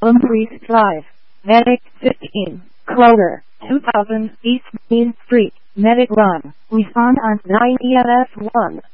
Humphreys Drive, Medic 15, Kroger, 2000 East Main Street, Medic Run. Respond on 9 EMS 1.